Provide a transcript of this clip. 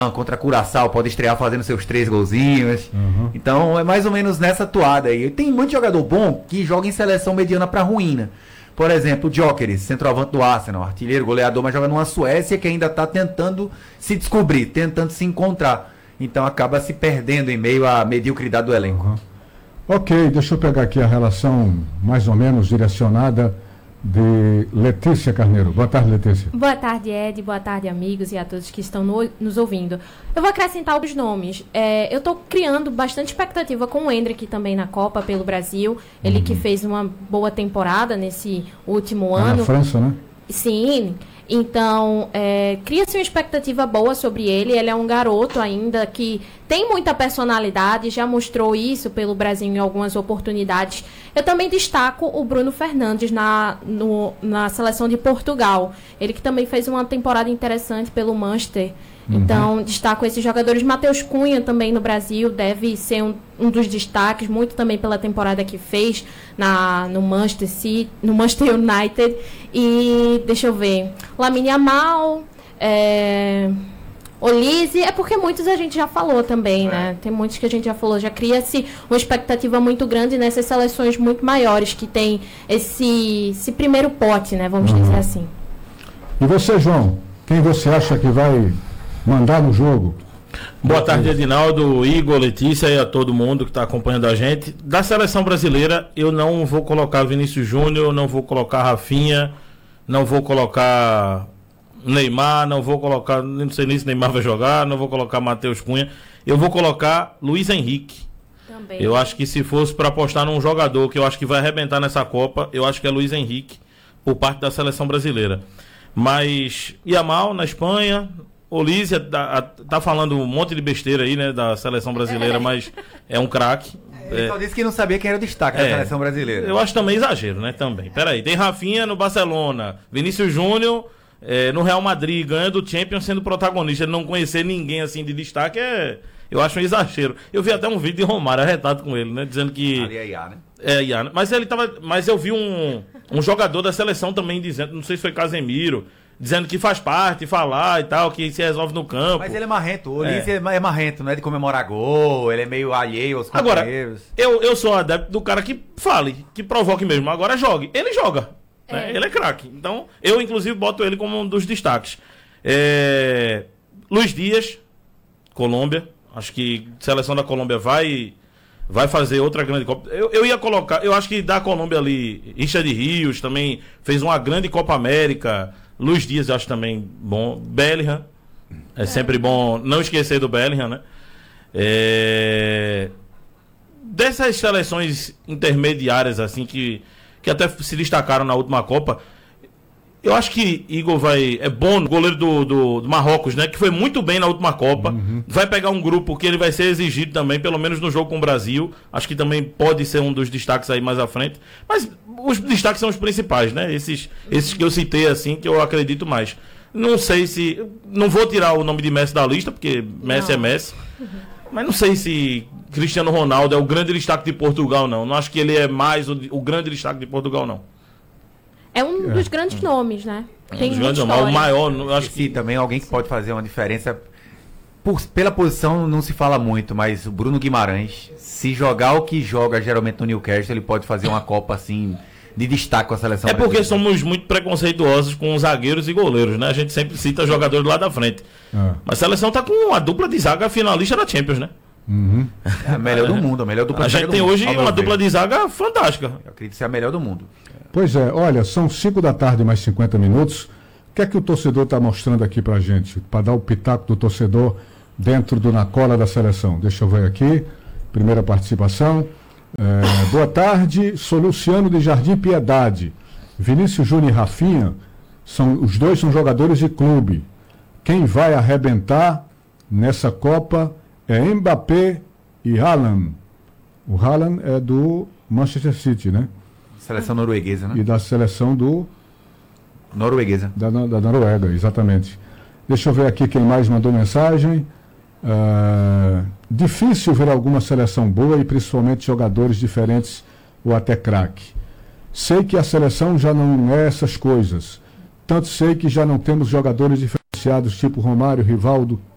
contra Curaçao pode estrear fazendo seus 3 golzinhos. Então é mais ou menos nessa toada aí. Tem muito jogador bom que joga em seleção mediana para ruína. Por exemplo, o Gyökeres, centroavante do Arsenal, artilheiro, goleador, mas joga numa Suécia que ainda está tentando se descobrir, tentando se encontrar. Então acaba se perdendo em meio à mediocridade do elenco. Ok, deixa eu pegar aqui a relação mais ou menos direcionada de Letícia Carneiro. Boa tarde, Letícia. Boa tarde, Ed. Boa tarde, amigos e a todos que estão nos ouvindo. Eu vou acrescentar alguns nomes. Eu estou criando bastante expectativa com o Endrick também na Copa pelo Brasil. Ele que fez uma boa temporada nesse último ano. Na França, né? Sim. Então, cria-se uma expectativa boa sobre ele. Ele é um garoto ainda que tem muita personalidade, já mostrou isso pelo Brasil em algumas oportunidades. Eu também destaco o Bruno Fernandes na seleção de Portugal. Ele que também fez uma temporada interessante pelo Manchester. Então, destaco esses jogadores. Matheus Cunha também no Brasil deve ser um dos destaques, muito também pela temporada que fez no Manchester City, no Manchester United. E, deixa eu ver, Lamine Yamal, Olise, porque muitos a gente já falou também, né? Tem muitos que a gente já falou. Já cria-se uma expectativa muito grande nessas seleções muito maiores que tem esse primeiro pote, né? Vamos dizer assim. E você, João? Quem você acha que vai mandar no jogo? Boa tarde, Edinaldo, Igor, Letícia e a todo mundo que está acompanhando a gente. Da seleção brasileira, eu não vou colocar Vinícius Júnior, não vou colocar Rafinha, não vou colocar Neymar, não vou colocar, não sei nem se Neymar vai jogar, não vou colocar Matheus Cunha, eu vou colocar Luiz Henrique. Também. Eu acho que se fosse para apostar num jogador que eu acho que vai arrebentar nessa Copa, eu acho que é Luiz Henrique, por parte da seleção brasileira. Mas Yamal na Espanha, Olísia tá falando um monte de besteira aí, né, da seleção brasileira, mas é um craque. Ele só disse que não sabia quem era o destaque da seleção brasileira. Eu acho também exagero, né, também. Peraí, tem Rafinha no Barcelona, Vinícius Júnior no Real Madrid, ganhando o Champions, sendo protagonista. Ele não conhecer ninguém assim de destaque eu acho um exagero. Eu vi até um vídeo de Romário arretado com ele, né, dizendo que... Ali é IA, né? IA, né? Mas eu vi um jogador da seleção também dizendo, não sei se foi Casemiro, dizendo que faz parte, falar e tal, que se resolve no campo. Mas ele é marrento, o Olísio é marrento, não é de comemorar gol, ele é meio alheio aos companheiros. Agora, eu sou adepto do cara que fale, que provoque mesmo, agora jogue. Ele joga, né? Ele é craque. Então, eu inclusive boto ele como um dos destaques. Luiz Dias, Colômbia, acho que a seleção da Colômbia vai fazer outra grande Copa. Eu ia colocar, eu acho que da Colômbia ali, Richard Rios também fez uma grande Copa América. Luiz Dias eu acho também bom. Bellingham, é sempre bom não esquecer do Bellingham, né? Dessas seleções intermediárias assim que até se destacaram na última Copa, eu acho que Igor é bom, goleiro do Marrocos, né? Que foi muito bem na última Copa. Vai pegar um grupo que ele vai ser exigido também, pelo menos no jogo com o Brasil. Acho que também pode ser um dos destaques aí mais à frente. Mas os destaques são os principais, né? Esses que eu citei, assim, que eu acredito mais. Não sei se... Não vou tirar o nome de Messi da lista, porque Messi é Messi. Mas não sei se Cristiano Ronaldo é o grande destaque de Portugal, não. Não acho que ele é mais o grande destaque de Portugal, não. É um dos grandes nomes, né? Tem o maior, acho que também alguém que pode fazer uma diferença. Pela posição não se fala muito, mas o Bruno Guimarães, se jogar o que joga geralmente no Newcastle, ele pode fazer uma Copa assim de destaque com a seleção brasileira. Porque somos muito preconceituosos com zagueiros e goleiros, né? A gente sempre cita jogadores lá da frente. Mas a seleção tá com uma dupla de zaga finalista da Champions, né? É a melhor do mundo, a melhor dupla de zaga. A gente tem hoje uma dupla de zaga fantástica. Eu acredito ser a melhor do mundo. Pois é, olha, são 5 da tarde mais 50 minutos. O que é que o torcedor está mostrando aqui pra gente? Para dar o pitaco do torcedor dentro na cola da seleção. Deixa eu ver aqui. Primeira participação. Boa tarde, sou Luciano de Jardim Piedade. Vinícius Júnior e Rafinha, os dois são jogadores de clube. Quem vai arrebentar nessa Copa é Mbappé e Haaland. O Haaland é do Manchester City, né? Seleção norueguesa, né? E da seleção norueguesa. Da Noruega, exatamente. Deixa eu ver aqui quem mais mandou mensagem. Difícil ver alguma seleção boa e principalmente jogadores diferentes ou até craque. Sei que a seleção já não é essas coisas. Tanto sei que já não temos jogadores diferenciados tipo Romário, Rivaldo,